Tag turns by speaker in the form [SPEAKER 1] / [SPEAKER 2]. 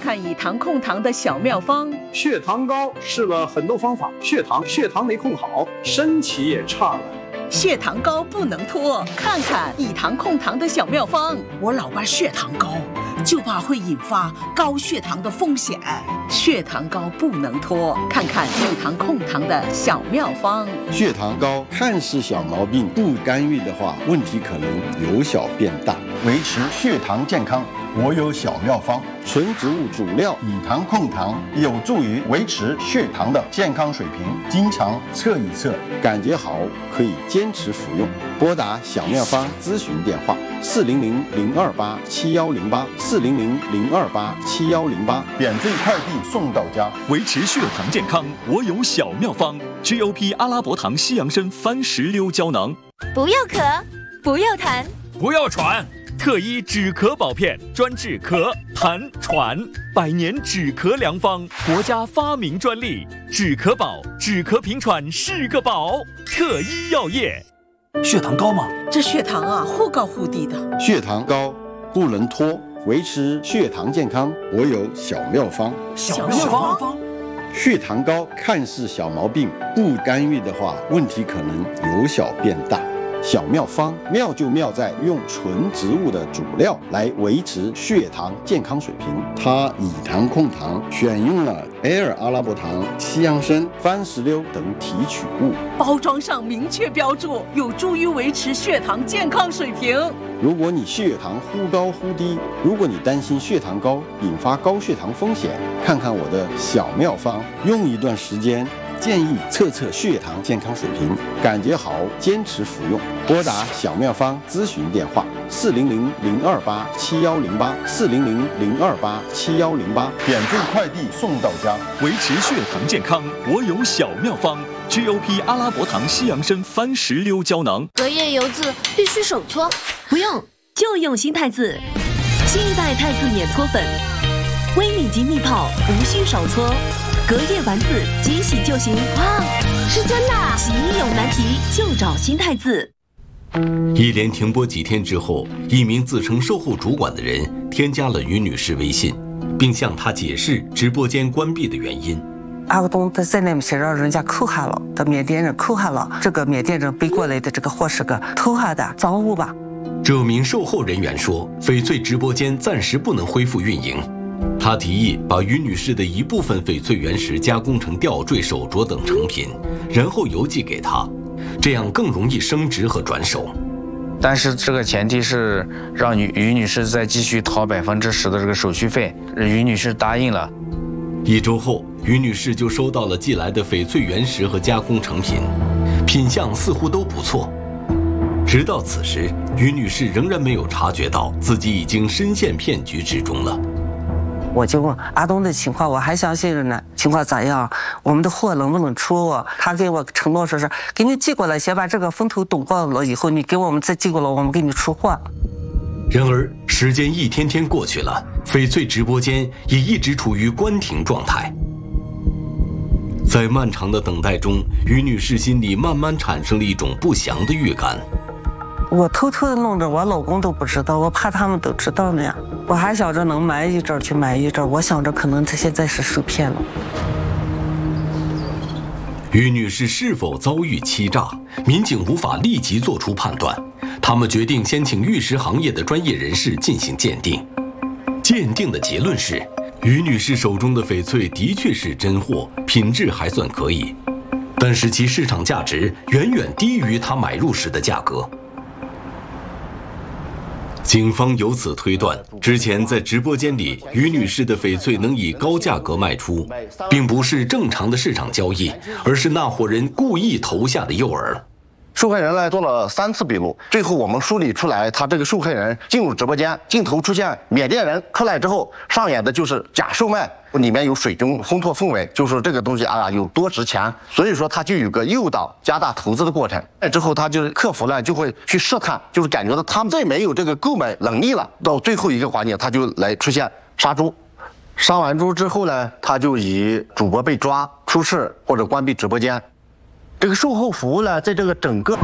[SPEAKER 1] 看以糖控糖的小妙方。
[SPEAKER 2] 血糖高试了很多方法，血糖没控好，身体也差了。
[SPEAKER 1] 血糖高不能拖，看看以糖控糖的小妙方。
[SPEAKER 3] 我老伴血糖高，就怕会引发高血糖的风险。
[SPEAKER 1] 血糖高不能拖，看看以糖控糖的小妙方。
[SPEAKER 4] 血糖高看似小毛病，不干预的话，问题可能由小变大。维持血糖健康，我有小妙方：纯植物主料以糖控糖，有助于维持血糖的健康水平。经常测一测，感觉好可以坚持服用。拨打小妙方咨询电话：400-028-7108，400-028-7108，免费快递送到家。
[SPEAKER 5] 维持血糖健康，我有小妙方：GOP 阿拉伯糖西洋参番石榴胶囊。
[SPEAKER 6] 不要咳，不要痰，
[SPEAKER 5] 不要喘。特医止咳宝片，专治咳、痰、喘，100年止咳良方，国家发明专利。止咳宝，止咳平喘是个宝。特医药业。
[SPEAKER 7] 血糖高吗？
[SPEAKER 3] 这血糖啊，忽高忽低的。
[SPEAKER 4] 血糖高不能拖，维持血糖健康，我有小妙方。
[SPEAKER 7] 小妙方。
[SPEAKER 4] 血糖高看似小毛病，不干预的话，问题可能由小变大。小妙方妙就妙在用纯植物的主料来维持血糖健康水平。它以糖控糖，选用了埃尔阿拉伯糖、西洋参、番石榴等提取物，
[SPEAKER 3] 包装上明确标注，有助于维持血糖健康水平。
[SPEAKER 4] 如果你血糖忽高忽低，如果你担心血糖高引发高血糖风险，看看我的小妙方，用一段时间。建议测测血糖健康水平，感觉好坚持服用。拨打小妙方咨询电话：400-028-7108，400-028-7108，免费快递送到家。
[SPEAKER 5] 维持血糖健康，我有小妙方：GOP 阿拉伯糖西洋参番石榴胶囊。
[SPEAKER 6] 隔夜油渍必须手搓，
[SPEAKER 8] 不用，就用新太子，新一代太子碾搓粉，微米级蜜泡，无需手搓。隔夜丸子即洗就行。
[SPEAKER 6] 哇，是真的！
[SPEAKER 8] 洗衣有难题就找新太子。
[SPEAKER 9] 一连停播几天之后，一名自称售后主管的人添加了于女士微信，并向她解释直播间关闭的原因。
[SPEAKER 10] 阿东他在那边写着人家扣下了，的缅甸人扣下了，这个缅甸人背过来的这个货是个偷下的赃物吧？
[SPEAKER 9] 这名售后人员说，翡翠直播间暂时不能恢复运营。他提议把于女士的一部分翡翠原石加工成吊坠、手镯等成品，然后邮寄给她，这样更容易升值和转手。
[SPEAKER 11] 但是这个前提是让于女士再继续掏10%的这个手续费，于女士答应了。
[SPEAKER 9] 1周后，于女士就收到了寄来的翡翠原石和加工成品，品相似乎都不错。直到此时，于女士仍然没有察觉到自己已经深陷骗局之中了。
[SPEAKER 10] 我就问阿东的情况，我还相信着呢，情况咋样？我们的货能不能出？他给我承诺说是给你寄过来，先把这个风头懂过了以后，你给我们再寄过来，我们给你出货。
[SPEAKER 9] 然而，时间一天天过去了，翡翠直播间也一直处于关停状态。在漫长的等待中，于女士心里慢慢产生了一种不祥的预感。
[SPEAKER 10] 我偷偷的弄着，我老公都不知道，我怕他们都知道呢呀。我还想着能埋一阵去埋一阵，我想着可能他现在是受骗了。
[SPEAKER 9] 于女士是否遭遇欺诈，民警无法立即做出判断，他们决定先请玉石行业的专业人士进行鉴定。鉴定的结论是，于女士手中的翡翠的确是真货，品质还算可以，但是其市场价值远远低于她买入时的价格。警方由此推断，之前在直播间里，于女士的翡翠能以高价格卖出，并不是正常的市场交易，而是那伙人故意投下的诱饵。
[SPEAKER 12] 受害人做了3次笔录，最后我们梳理出来，他这个受害人进入直播间，镜头出现缅甸人出来之后，上演的就是假售卖，里面有水军烘托氛围，就是这个东西有多值钱，所以说他就有个诱导加大投资的过程。之后他就是客服就会去试探，就是感觉到他们再没有这个购买能力了，到最后一个环节他就来出现杀猪。杀完猪之后呢，他就以主播被抓、出事或者关闭直播间。这个售后服务呢，在这个整个